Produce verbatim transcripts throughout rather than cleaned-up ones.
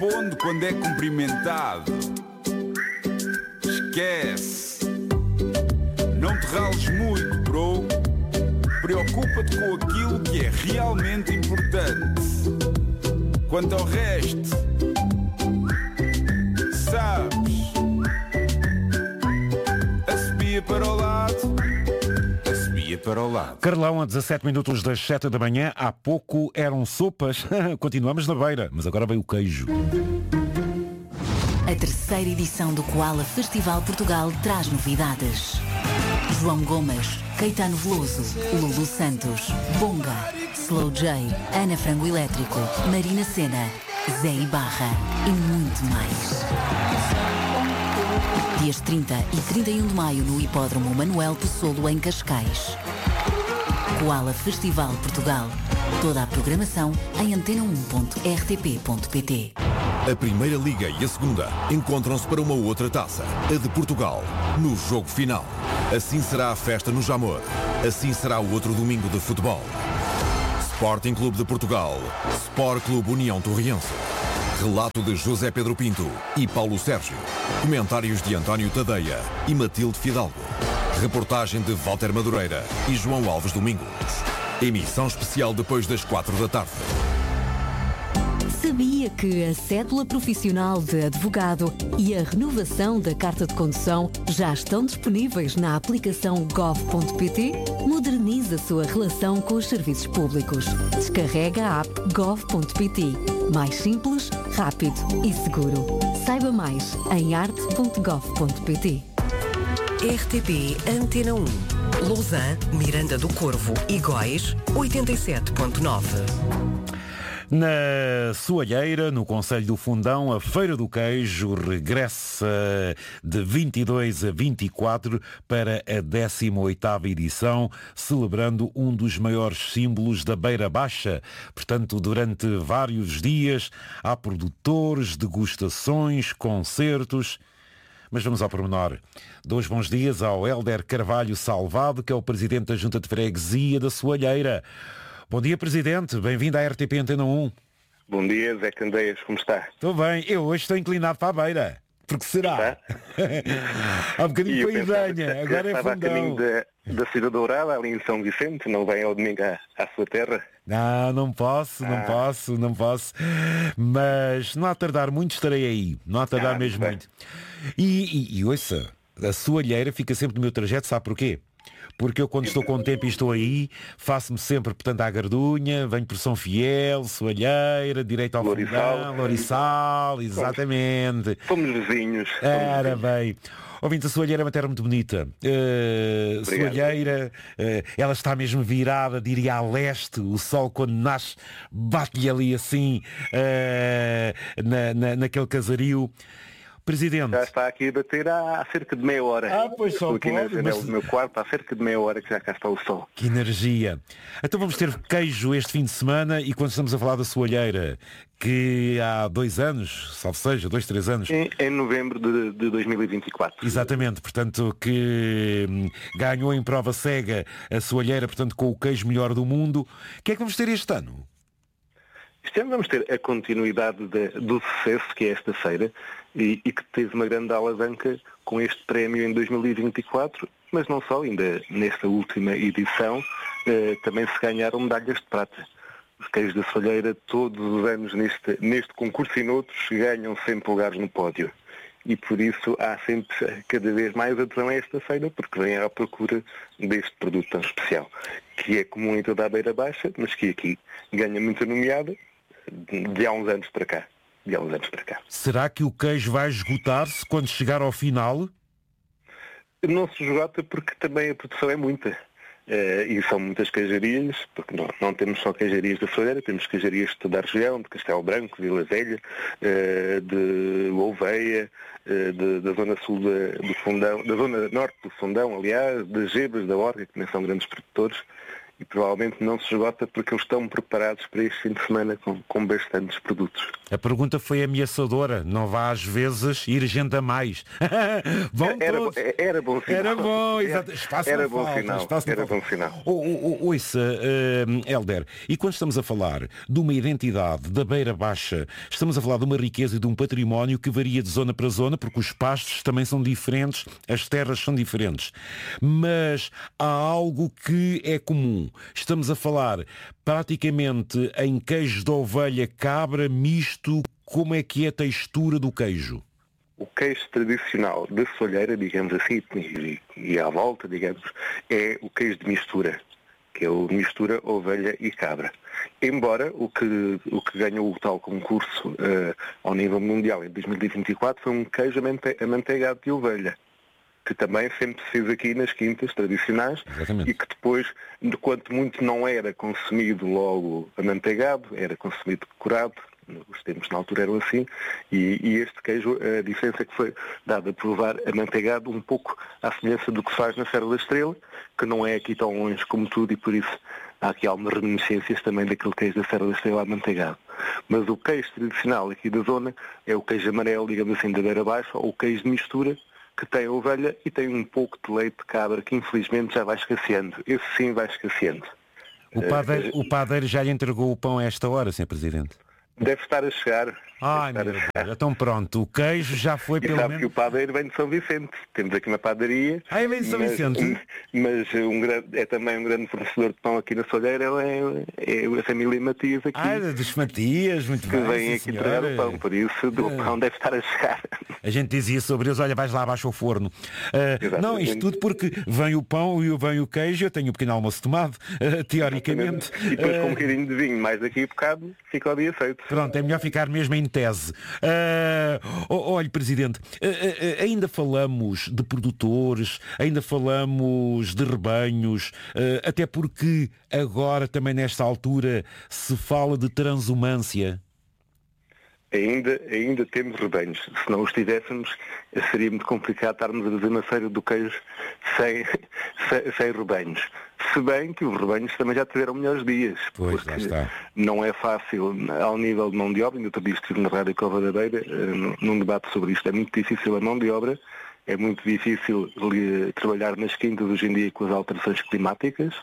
responde quando é cumprimentado. Esquece. Não te rales muito, bro. Preocupa-te com aquilo que é realmente importante. Quanto ao resto, sabes, a subia para o lado, a subia para o lado. Carlão, a dezassete minutos das sete da manhã, há pouco eram sopas. Continuamos na beira, mas agora veio o queijo. A terceira edição do Koala Festival Portugal traz novidades. João Gomes, Caetano Veloso, Lulu Santos, Bonga, Slow J, Ana Frango Elétrico, Marina Sena, Zé Ibarra e muito mais. Dias trinta e trinta e um de maio no Hipódromo Manuel Possolo em Cascais. Koala Festival Portugal. Toda a programação em antena um ponto r t p ponto p t. A Primeira Liga e a Segunda encontram-se para uma outra taça, a de Portugal, no jogo final. Assim será a festa no Jamor. Assim será o outro domingo de futebol. Sporting Clube de Portugal, Sport Clube União Torriense. Relato de José Pedro Pinto e Paulo Sérgio. Comentários de António Tadeia e Matilde Fidalgo. Reportagem de Walter Madureira e João Alves Domingos. Emissão especial depois das quatro da tarde. Sabia que a cédula profissional de advogado e a renovação da carta de condução já estão disponíveis na aplicação gov ponto p t? Modernize a sua relação com os serviços públicos. Descarrega a app gov ponto p t. Mais simples, rápido e seguro. Saiba mais em arte ponto gov ponto p t. R T P Antena um. Lousã, Miranda do Corvo e Góis, oitenta e sete ponto nove. Na Soalheira, no Concelho do Fundão, a Feira do Queijo regressa de vinte e dois a vinte e quatro para a décima oitava edição, celebrando um dos maiores símbolos da Beira Baixa. Portanto, durante vários dias há produtores, degustações, concertos. Mas vamos ao pormenor. Dois bons dias ao Hélder Carvalho Salvado, que é o Presidente da Junta de Freguesia da Soalheira. Bom dia, Presidente. Bem-vindo à R T P Antena um. Bom dia, Zé Candeias. Como está? Estou bem. Eu hoje estou inclinado para a beira. Porque será? Há um bocadinho para a Idanha. Agora é Fundão. Estava a caminho da, da Cidade Dourada, ali em São Vicente. Não vem ao domingo à, à sua terra? Não, não posso, não ah. posso, não posso. Mas não há a tardar muito, estarei aí. Não há a tardar ah, mesmo bem. muito. E, e, e ouça, a Soalheira fica sempre no meu trajeto, sabe porquê? Porque eu, quando estou com tempo e estou aí, faço-me sempre, portanto, à Gardunha, venho por São Fiel, Soalheira, direito ao Fundão, Lorissal, exatamente. Fomos vizinhos. Era bem. Ouvinte, a Soalheira é uma terra muito bonita. Uh, Soalheira, uh, ela está mesmo virada, diria, a leste. O sol, quando nasce, bate-lhe ali assim, uh, na, na, naquele casario. Presidente. Já está aqui a bater há, há cerca de meia hora. Ah, pois só Estou aqui pode, na janela mas... do meu quarto há cerca de meia hora que já cá está o sol. Que energia. Então vamos ter queijo este fim de semana e quando estamos a falar da Soalheira, que há dois anos, salvo seja, dois, três anos. Em, em novembro de, de dois mil e vinte e quatro. Exatamente, portanto, que hum, ganhou em prova cega a Soalheira, portanto, com o queijo melhor do mundo. O que é que vamos ter este ano? Este ano vamos ter a continuidade de, do sucesso que é esta feira e, e que teve uma grande alavanca com este prémio em dois mil e vinte e quatro, mas não só, ainda nesta última edição eh, também se ganharam medalhas de prata. Os queijos da Soalheira todos os anos neste, neste concurso e noutros ganham sempre lugares no pódio. E por isso há sempre cada vez mais adesão a esta feira, porque vem à procura deste produto tão especial, que é comum em toda a Beira Baixa, mas que aqui ganha muita nomeada de há uns anos para cá. De há uns anos para cá. Será que o queijo vai esgotar-se quando chegar ao final? Não se esgota porque também a produção é muita. Uh, e são muitas queijarias, porque não, não temos só queijarias da Soalheira, temos queijarias de toda a região, de Castelo Branco, Vila Velha, uh, de Louveia, uh, de, da zona sul de, do Fundão, da zona norte do Fundão, aliás, de Gebras, da Orga, que também são grandes produtores, e provavelmente não se esgota porque eles estão preparados para este fim de semana com, com bastantes produtos. A pergunta foi ameaçadora, não vá às vezes ir gente a mais. Vão era, todos. era bom sinal. Era bom, exato. Espaço era não bom falta, sinal. espaço não Era falta. bom sinal. O, o, ouça, uh, Hélder, e quando estamos a falar de uma identidade da Beira Baixa, estamos a falar de uma riqueza e de um património que varia de zona para zona, porque os pastos também são diferentes, as terras são diferentes. Mas há algo que é comum. Estamos a falar praticamente em queijo de ovelha, cabra, misto. Como é que é a textura do queijo? O queijo tradicional de folheira, digamos assim, e, e à volta, digamos, é o queijo de mistura, que é o mistura ovelha e cabra. Embora o que, o que ganhou o tal concurso uh, ao nível mundial em dois mil e vinte e quatro foi um queijo amante- amanteigado de ovelha, que também sempre se fez aqui nas quintas tradicionais. Exatamente. E que depois, de quanto muito não era consumido logo amanteigado, era consumido curado, os tempos na altura eram assim, e, e este queijo, a diferença é que foi dada a provar amanteigado um pouco à semelhança do que se faz na Serra da Estrela, que não é aqui tão longe como tudo, e por isso há aqui algumas reminiscências também daquele queijo da Serra da Estrela amanteigado. Mas o queijo tradicional aqui da zona é o queijo amarelo, digamos assim, da Beira Baixa, ou o queijo de mistura, que tem a ovelha e tem um pouco de leite de cabra, que infelizmente já vai escasseando. Esse sim vai escasseando. O padeiro, uh, o padeiro já lhe entregou o pão a esta hora, senhor Presidente? Deve estar a chegar. Ai, meu Deus. Então pronto, o queijo já foi e pelo sabe menos... que o padeiro vem de São Vicente. Temos aqui uma padaria. Ah, vem de São mas, Vicente? Mas um grande, é também um grande fornecedor de pão aqui na Solheira, é, é a família Matias aqui. Ah, dos Matias, muito que bem. Que vem aqui senhora. entregar o pão, por isso o pão deve estar a chegar. A gente dizia sobre eles, olha, vais lá abaixo ao forno. Uh, não, isto tudo porque vem o pão e vem o queijo, eu tenho um pequeno almoço tomado, uh, teoricamente. Exatamente. E depois uh, com um bocadinho de vinho, mais daqui a bocado, fica o dia feito. Pronto, é melhor ficar mesmo em tese. Uh, olha, Presidente, uh, uh, ainda falamos de produtores, ainda falamos de rebanhos, uh, até porque agora também nesta altura se fala de transumância. Ainda, ainda temos rebanhos. Se não os tivéssemos, seria muito complicado estarmos a fazer uma feira do queijo sem, sem, sem rebanhos. Se bem que os rebanhos também já tiveram melhores dias. Pois, porque lá está. Não é fácil ao nível de mão de obra. Ainda outro dia estive na Rádio Cova da Beira num debate sobre isto. É muito difícil a mão de obra. É muito difícil trabalhar nas quintas hoje em dia com as alterações climáticas.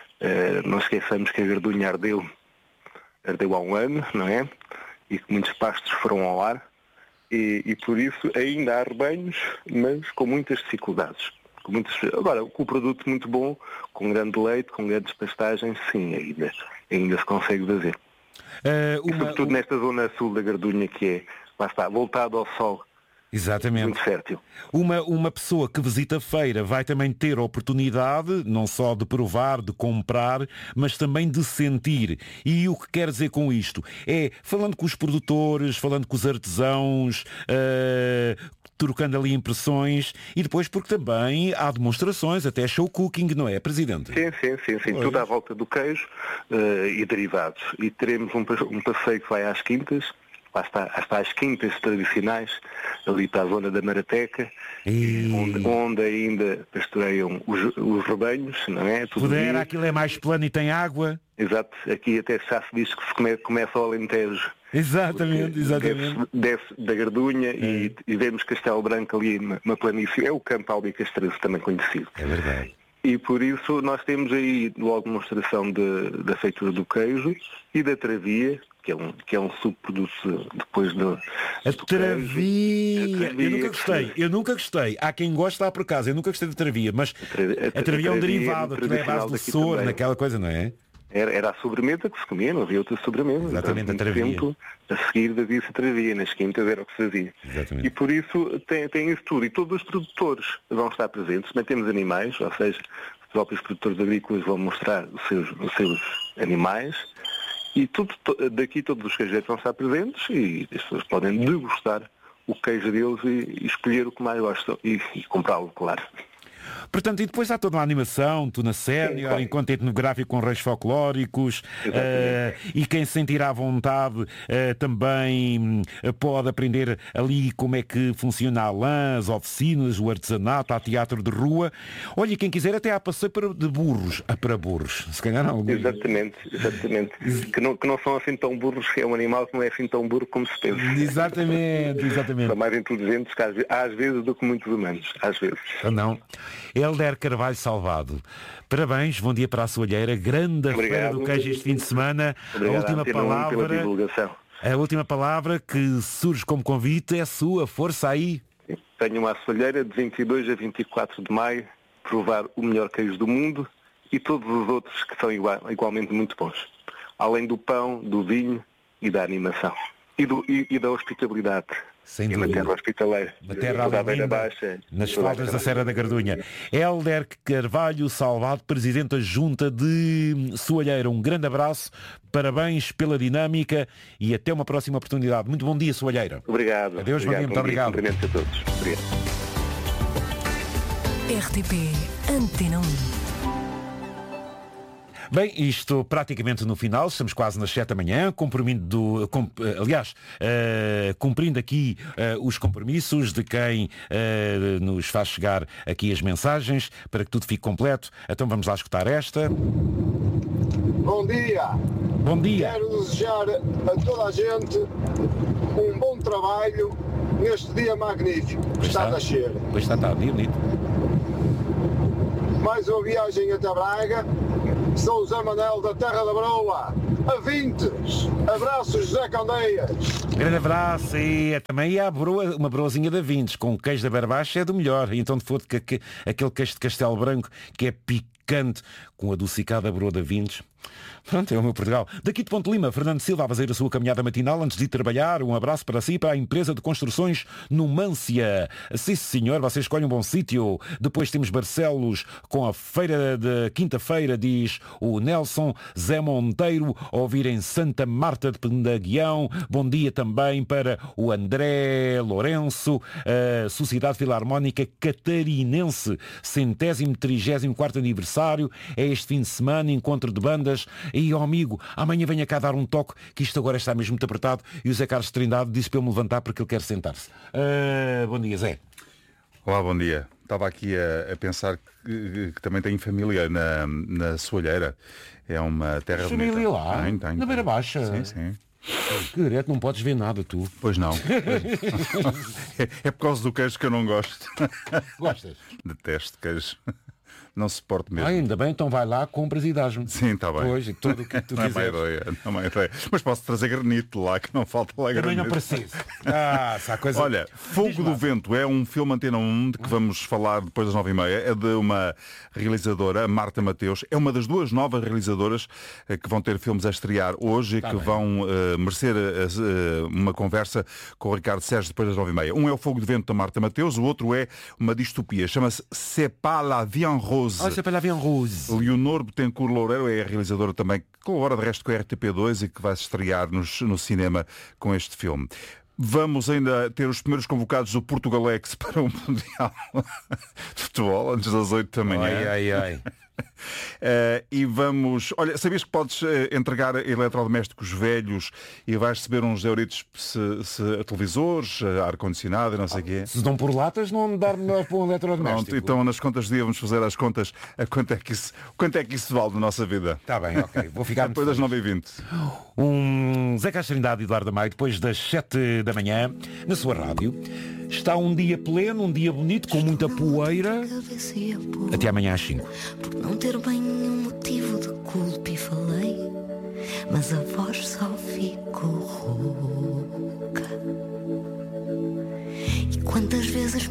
Não esqueçamos que a Gardunha ardeu, ardeu há um ano, não é? E que muitos pastos foram ao ar, e, e por isso ainda há rebanhos, mas com muitas dificuldades. Com muitos... Agora, com o produto muito bom, com grande leite, com grandes pastagens, sim, ainda, ainda se consegue fazer. Uh, uma... E sobretudo nesta zona sul da Gardunha, que é, lá está, voltado ao sol. Exatamente. Muito fértil. Uma, uma pessoa que visita a feira vai também ter a oportunidade não só de provar, de comprar, mas também de sentir. E o que quer dizer com isto? É, falando com os produtores, falando com os artesãos, uh, trocando ali impressões, e depois porque também há demonstrações, até show cooking, não é, Presidente? Sim, sim, sim, sim. Tudo à volta do queijo uh, e derivados. E teremos um, um passeio que vai às quintas, lá está, está às quintas tradicionais, ali para a zona da Marateca, e... onde, onde ainda pastoreiam os, os rebanhos, não é? Pudera, aquilo é mais plano e tem água. Exato, aqui até já se diz que se come, começa o Alentejo. Exatamente, exatamente. Desce, desce da Gardunha é. e, e vemos Castelo Branco ali na planície, é o Campo Albicastrense também conhecido. É verdade. E por isso nós temos aí logo demonstração de, da feitura do queijo e da travia, que é um, que é um subproduto depois do, a do travia. queijo. A travia. Eu nunca gostei, eu nunca gostei. Há quem goste lá por casa, eu nunca gostei da travia, mas a travia, a travia é um derivado, que é a base do soro, naquela coisa, não é? Era, era a sobremesa que se comia, não havia outra sobremesa. Exatamente, a travia. Tempo, a seguir fazia-se a travia, nas quintas era o que se fazia. Exatamente. E por isso tem, tem isso tudo. E todos os produtores vão estar presentes, também temos animais, ou seja, os próprios produtores agrícolas vão mostrar os seus, os seus animais. E tudo, daqui todos os queijeiros vão estar presentes e as pessoas podem degustar o queijo deles e, e escolher o que mais gostam e, e comprá-lo, claro. Portanto, e depois há toda uma animação, tu na sénior, claro. encontro etnográfico com reis folclóricos, uh, e quem se sentir à vontade uh, também uh, pode aprender ali como é que funciona a lã, as oficinas, o artesanato, há teatro de rua. Olha, quem quiser até há passeio para, de burros, ah, para burros, se calhar não. Exatamente, exatamente. que, não, que não são assim tão burros, é um animal que não é assim tão burro como se pensa. Exatamente, exatamente. São mais inteligentes que às, às vezes do que muitos humanos, às vezes. Não. Hélder Carvalho Salvado. Parabéns, bom dia para a Soalheira, grande Obrigado. Feira do Queijo este fim de semana. Obrigado, a última Antena um, palavra, pela divulgação. a última palavra que surge como convite é sua, força aí. Tenho uma assoalheira de vinte e dois a vinte e quatro de maio, provar o melhor queijo do mundo e todos os outros que são igual, igualmente muito bons. Além do pão, do vinho e da animação. E, do, e, e da hospitabilidade. Sem e dúvida. na terra hospitaleira. Na terra da Beira linda, Baixa. nas faldas da Serra da Gardunha. Hélder Carvalho Salvado, Presidente da Junta de Soalheira. Um grande abraço, parabéns pela dinâmica e até uma próxima oportunidade. Muito bom dia, Soalheira. Obrigado. Adeus, bom dia, muito obrigado. Cumprimentos a todos. Obrigado. R T P Antena um. Bem, isto praticamente no final, estamos quase nas sete da manhã, cumprindo, com, aliás, uh, cumprindo aqui uh, os compromissos de quem uh, nos faz chegar aqui as mensagens, para que tudo fique completo. Então vamos lá escutar esta. Bom dia. Bom dia. Quero desejar a toda a gente um bom trabalho neste dia magnífico que está a nascer. Pois está, está, dia bonito. Mais uma viagem até Braga. Sou o Zé Manel da Terra da Broa. A Vintes. Abraços, José Candeias. Grande abraço e também há broa, uma broazinha da Vintes, com queijo da Beira Baixa é do melhor. E então de for que, que, aquele queijo de Castelo Branco que é picante, com a adocicada broa da Vintes. Pronto, é o meu Portugal. Daqui de Ponte Lima, Fernando Silva a fazer a sua caminhada matinal antes de ir trabalhar. Um abraço para si e para a empresa de construções Numância. Sim, senhor, você escolhe um bom sítio. Depois temos Barcelos com a feira de quinta-feira, diz o Nelson Zé Monteiro, a ouvir em Santa Marta de Pendaguião. Bom dia também para o André Lourenço, a Sociedade Filarmónica Catarinense, centésimo trigésimo quarto aniversário. É este fim de semana, encontro de bandas. E, ó amigo, amanhã venha cá dar um toque, que isto agora está mesmo muito apertado. E o Zé Carlos Trindade disse para eu me levantar porque ele quer sentar-se. Uh, bom dia, Zé. Olá, bom dia. Estava aqui a, a pensar que, que também tenho família na, na Soalheira. É uma terra família bonita. lá? Tem, tem, na Beira Baixa? Sim, sim. Que direto, não podes ver nada, tu. Pois não. é, é por causa do queijo que eu não gosto. Gostas? Detesto queijo. Não suporto mesmo. Ah, ainda bem, então vai lá, compras e dás-me. Sim, está bem. Pois, tudo o que tu não é quiseres. má ideia, não é má ideia. Mas posso trazer granito lá, que não falta lá Também granito. não preciso. Ah, se há coisa... Olha, Fogo do Vento é um filme Antena um de que vamos falar depois das nove e meia. É de uma realizadora, a Marta Mateus. É uma das duas novas realizadoras eh, que vão ter filmes a estrear hoje e tá que bem. vão uh, merecer uh, uma conversa com o Ricardo Sérgio depois das nove e meia. Um é o Fogo do Vento da Marta Mateus, o outro é uma distopia. Chama-se C'est pas la vie en rose. Ah, c'est pas la vie en rose. Leonor Betancourt Loureiro é a realizadora também que colabora de resto com a R T P dois e que vai se estrear nos, no cinema com este filme. Vamos ainda ter os primeiros convocados do Portugalex para o Mundial de Futebol, antes das oito da manhã. Ai, ai, ai. Uh, e vamos... Olha, sabias que podes uh, entregar eletrodomésticos velhos e vais receber uns euritos se, se, televisores, uh, ar-condicionado e não sei o quê? Se dão por latas, não dá melhor para um eletrodoméstico. Pronto, então nas contas de dia vamos fazer as contas a quanto é que isso, quanto é que isso vale na nossa vida. Está bem, ok. Vou ficar depois das nove e vinte. Um Zé Carlos Trindade e Eduardo Maio, depois das sete da manhã, na sua rádio. Está um dia pleno, um dia bonito, com muita poeira. Até amanhã às cinco. Por não ter bem nenhum motivo de culpa e falei, mas a voz só ficou rouca. E quantas vezes